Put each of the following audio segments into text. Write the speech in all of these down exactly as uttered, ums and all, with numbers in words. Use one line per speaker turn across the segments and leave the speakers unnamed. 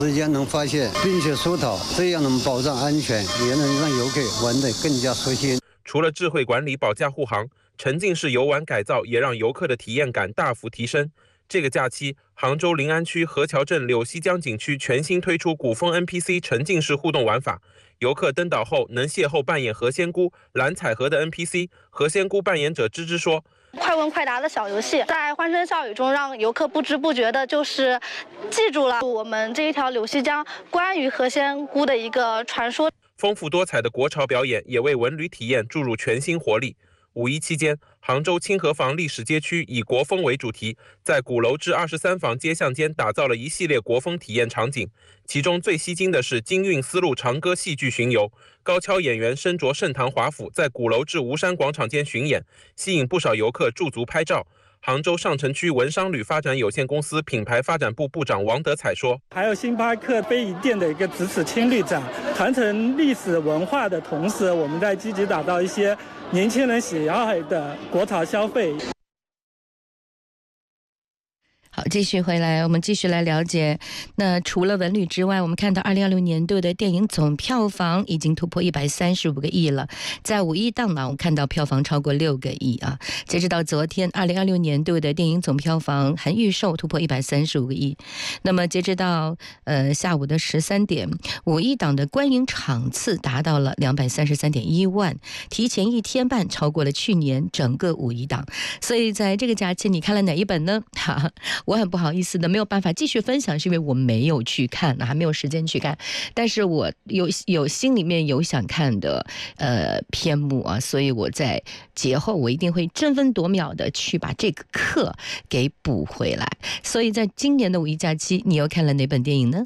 时间能发现并且疏导，这样能保障安全，也能让游客玩得更加舒心。
除了智慧管理保驾护航，沉浸式游玩改造也让游客的体验感大幅提升。这个假期，杭州临安区河桥镇柳溪江景区全新推出古风 N P C 沉浸式互动玩法，游客登岛后能邂逅扮演何仙姑、蓝采和的 N P C。何仙姑扮演者芝芝说。
快问快答的小游戏，在欢声笑语中，让游客不知不觉的就是记住了我们这一条柳溪江关于何仙姑的一个传说。
丰富多彩的国潮表演也为文旅体验注入全新活力。五一期间，杭州清河坊历史街区以国风为主题，在鼓楼至二十三坊街巷间打造了一系列国风体验场景。其中最吸睛的是京韵丝路长歌戏剧巡游，高跷演员身着盛唐华服，在鼓楼至吴山广场间巡演，吸引不少游客驻足拍照。杭州上城区文商旅发展有限公司品牌发展部部长王德彩说：“
还有星巴克非遗店的一个咫尺青绿展，传承历史文化的同时，我们在积极打造一些年轻人喜爱的国潮消费。”
好，继续回来，我们继续来了解。那除了文旅之外，我们看到二零二六年度的电影总票房已经突破一百三十五个亿了。在五一档呢，我们看到票房超过六个亿啊。截止到昨天，二零二六年度的电影总票房含预售突破一百三十五个亿。那么截止到呃下午的十三点，五一档的观影场次达到了两百三十三点一万，提前一天半超过了去年整个五一档。所以在这个假期，你看了哪一本呢？哈。我很不好意思的没有办法继续分享，是因为我没有去看，还没有时间去看，但是我有有心里面有想看的呃篇目啊，所以我在节后我一定会争分夺秒的去把这个课给补回来。所以在今年的五一假期，你又看了哪本电影呢？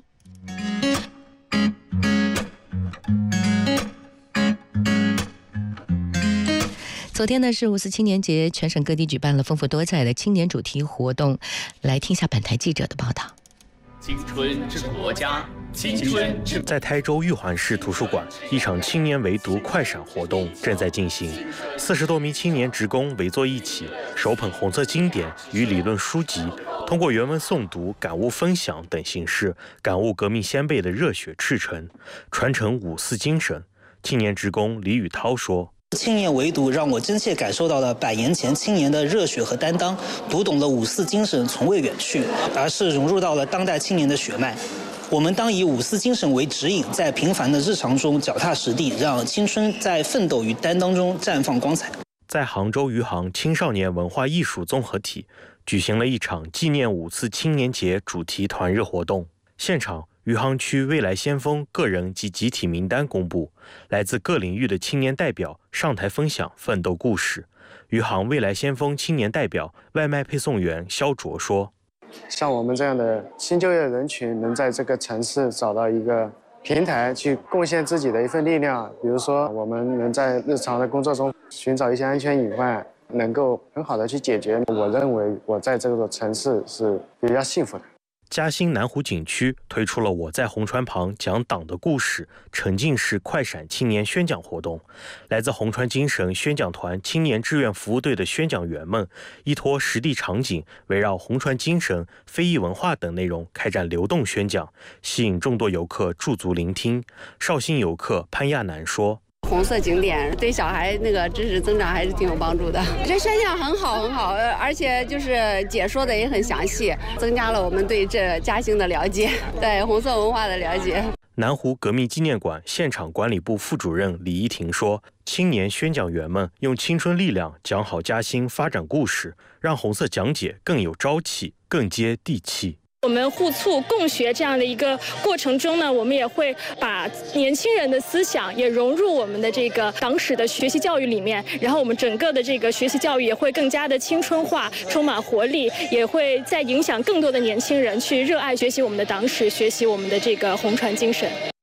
昨天呢是五四青年节，全省各地举办了丰富多彩的青年主题活动。来听一下本台记者的报道。
青春之国家，青春之
在台州玉环市图书馆，一场青年围读快闪活动正在进行。四十多名青年职工围坐一起，手捧红色经典与理论书籍，通过原文诵读、感悟分享等形式，感悟革命先辈的热血赤诚，传承五四精神。青年职工李宇涛说。
青年围读让我真切感受到了百年前青年的热血和担当，读懂了五四精神从未远去，而是融入到了当代青年的血脉。我们当以五四精神为指引，在平凡的日常中脚踏实地，让青春在奋斗与担当中绽放光彩。
在杭州余杭青少年文化艺术综合体举行了一场纪念五四青年节主题团日活动，现场余杭区未来先锋个人及集体名单公布，来自各领域的青年代表上台分享奋斗故事。余杭未来先锋青年代表外卖配送员肖卓说：“
像我们这样的新就业人群，能在这个城市找到一个平台，去贡献自己的一份力量。比如说，我们能在日常的工作中寻找一些安全隐患，能够很好的去解决。我认为我在这个城市是比较幸福的。”
嘉兴南湖景区推出了我在红船旁讲党的故事沉浸式快闪青年宣讲活动，来自红船精神宣讲团青年志愿服务队的宣讲员们依托实地场景，围绕红船精神、非遗文化等内容开展流动宣讲，吸引众多游客驻足聆听。绍兴游客潘亚楠说：“
红色景点对小孩那个知识增长还是挺有帮助的。这宣讲很好很好，而且就是解说的也很详细，增加了我们对这嘉兴的了解，对红色文化的了解。”
南湖革命纪念馆现场管理部副主任李一婷说：“青年宣讲员们用青春力量讲好嘉兴发展故事，让红色讲解更有朝气，更接地气。”
我们互促共学这样的一个过程中呢，我们也会把年轻人的思想也融入我们的这个党史的学习教育里面，然后我们整个的这个学习教育也会更加的青春化，充满活力，也会在影响更多的年轻人去热爱学习我们的党史，学习我们的这个红船精神。